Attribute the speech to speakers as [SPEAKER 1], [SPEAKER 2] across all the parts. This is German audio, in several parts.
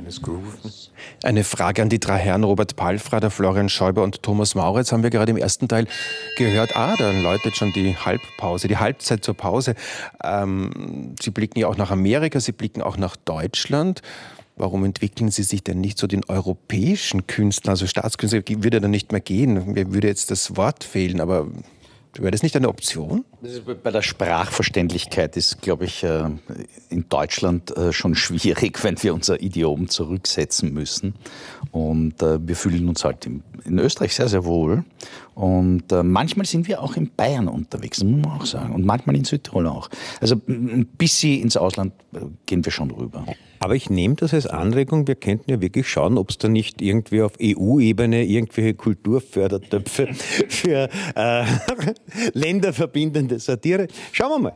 [SPEAKER 1] Kleines Grooven. Eine Frage an die drei Herren, Robert Palfrader, Florian Schäuber und Thomas Mauritz. Haben wir gerade im ersten Teil gehört, dann läutet schon die Halbpause, die Halbzeit zur Pause. Sie blicken ja auch nach Amerika, Sie blicken auch nach Deutschland. Warum entwickeln Sie sich denn nicht zu den europäischen Künstlern? Also Staatskünstler würde dann nicht mehr gehen. Mir würde jetzt das Wort fehlen, aber wäre das nicht eine Option?
[SPEAKER 2] Bei der Sprachverständlichkeit ist, glaube ich, in Deutschland schon schwierig, wenn wir unser Idiom zurücksetzen müssen. Und wir fühlen uns halt in Österreich sehr, sehr wohl. Und manchmal sind wir auch in Bayern unterwegs, das muss man auch sagen. Und manchmal in Südtirol auch. Also ein bisschen ins Ausland gehen wir schon rüber.
[SPEAKER 3] Aber ich nehme das als Anregung, wir könnten ja wirklich schauen, ob es da nicht irgendwie auf EU-Ebene irgendwelche Kulturfördertöpfe für länderverbindende Satire. Schauen wir mal.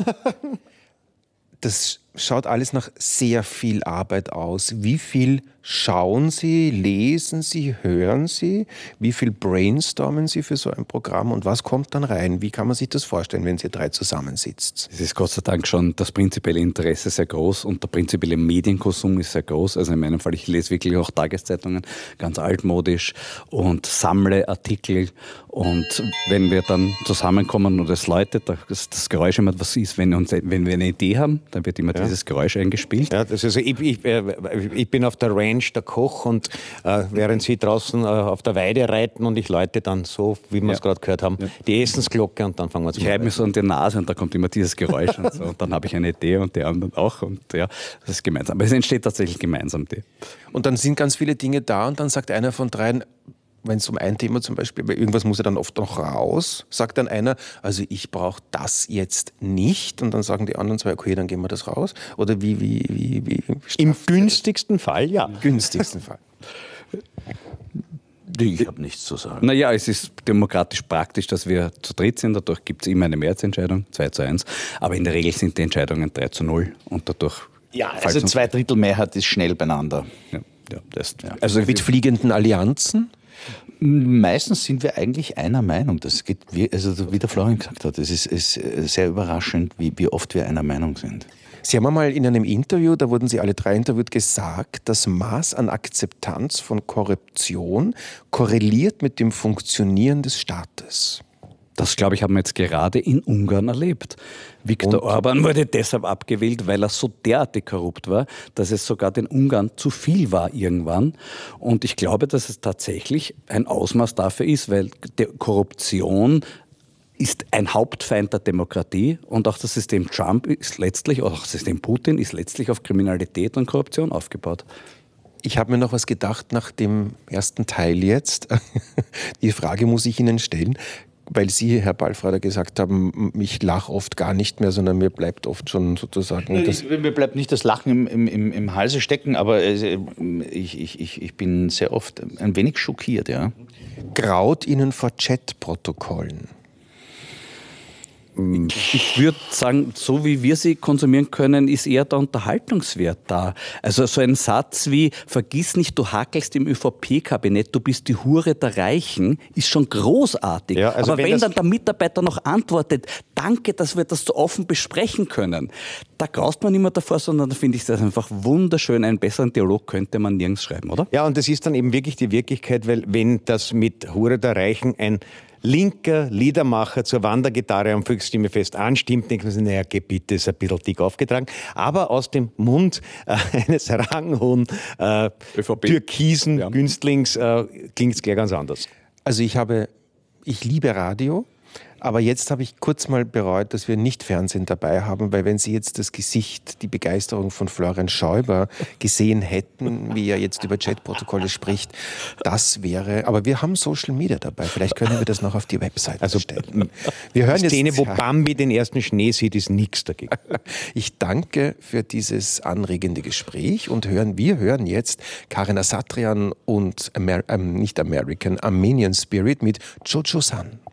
[SPEAKER 1] Das schaut alles nach sehr viel Arbeit aus. Wie viel schauen Sie, lesen Sie, hören Sie? Wie viel brainstormen Sie für so ein Programm? Und was kommt dann rein? Wie kann man sich das vorstellen, wenn Sie drei zusammensitzt?
[SPEAKER 4] Es ist Gott sei Dank schon das prinzipielle Interesse sehr groß und der prinzipielle Medienkonsum ist sehr groß. Also in meinem Fall, ich lese wirklich auch Tageszeitungen, ganz altmodisch und sammle Artikel. Und wenn wir dann zusammenkommen und es läutet, das Geräusch immer, was ist, wenn wir eine Idee haben, dann wird immer dieses Geräusch eingespielt.
[SPEAKER 3] Ja, das ist, ich bin auf der Ranch der Koch und während Sie draußen auf der Weide reiten und ich läute dann so, wie wir es gerade gehört haben, die Essensglocke und dann fangen wir zu.
[SPEAKER 4] Ich reibe mir so an die Nase und da kommt immer dieses Geräusch und so. Und dann habe ich eine Idee und die anderen auch und ja, das ist gemeinsam. Aber es entsteht tatsächlich gemeinsam.
[SPEAKER 1] Und dann sind ganz viele Dinge da und dann sagt einer von dreien, wenn es um ein Thema zum Beispiel, weil irgendwas muss ja dann oft noch raus, sagt dann einer, also ich brauche das jetzt nicht und dann sagen die anderen zwei, okay, dann gehen wir das raus. Oder wie
[SPEAKER 3] im günstigsten Fall, ja.
[SPEAKER 1] Im günstigsten Fall.
[SPEAKER 2] Ich habe nichts zu sagen.
[SPEAKER 4] Naja, es ist demokratisch praktisch, dass wir zu dritt sind. Dadurch gibt es immer eine Mehrheitsentscheidung, 2:1. Aber in der Regel sind die Entscheidungen 3:0 und dadurch...
[SPEAKER 2] Ja, also 2/3 Mehrheit ist schnell beieinander.
[SPEAKER 1] Also mit fliegenden Allianzen?
[SPEAKER 2] Meistens sind wir eigentlich einer Meinung. Das geht, also wie der Florian gesagt hat, es ist sehr überraschend, wie oft wir einer Meinung sind.
[SPEAKER 1] Sie haben einmal in einem Interview, da wurden Sie alle drei interviewt, gesagt, das Maß an Akzeptanz von Korruption korreliert mit dem Funktionieren des Staates.
[SPEAKER 4] Das, glaube ich, haben wir jetzt gerade in Ungarn erlebt. Viktor Orbán wurde deshalb abgewählt, weil er so derartig korrupt war, dass es sogar den Ungarn zu viel war irgendwann. Und ich glaube, dass es tatsächlich ein Ausmaß dafür ist, weil die Korruption ist ein Hauptfeind der Demokratie und auch das System Trump ist letztlich, auch das System Putin ist letztlich auf Kriminalität und Korruption aufgebaut.
[SPEAKER 1] Ich habe mir noch was gedacht nach dem ersten Teil jetzt. Die Frage muss ich Ihnen stellen. Weil Sie, Herr Palfrader, gesagt haben, ich lache oft gar nicht mehr, sondern mir bleibt oft schon sozusagen...
[SPEAKER 2] Mir bleibt nicht das Lachen im Halse stecken, aber ich bin sehr oft ein wenig schockiert, ja.
[SPEAKER 1] Graut Ihnen vor Chatprotokollen?
[SPEAKER 4] Ich würde sagen, so wie wir sie konsumieren können, ist eher der Unterhaltungswert da. Also so ein Satz wie, vergiss nicht, du hakelst im ÖVP-Kabinett, du bist die Hure der Reichen, ist schon großartig. Ja, also aber wenn dann der Mitarbeiter noch antwortet, danke, dass wir das so offen besprechen können, da graust man nicht mehr davor, sondern da finde ich das einfach wunderschön. Einen besseren Dialog könnte man nirgends schreiben, oder?
[SPEAKER 3] Ja, und das ist dann eben wirklich die Wirklichkeit, weil wenn das mit Hure der Reichen ein linker Liedermacher zur Wandergitarre am Volksstimme fest anstimmt, denkt man sich, naja, geh bitte, ist ein bisschen dick aufgetragen. Aber aus dem Mund eines ranghohen, türkisen Günstlings klingt es gleich ganz anders.
[SPEAKER 1] Also ich liebe Radio, aber jetzt habe ich kurz mal bereut, dass wir nicht Fernsehen dabei haben, weil wenn Sie jetzt das Gesicht, die Begeisterung von Florian Schäuber gesehen hätten, wie er jetzt über Chatprotokolle spricht, das wäre, aber wir haben Social Media dabei, vielleicht können wir das noch auf die Website stellen. Wir hören
[SPEAKER 3] die Szene, wo Bambi den ersten Schnee sieht, ist nichts dagegen.
[SPEAKER 1] Ich danke für dieses anregende Gespräch und wir hören jetzt Karen Asatrian und Armenian Spirit mit Jojo San.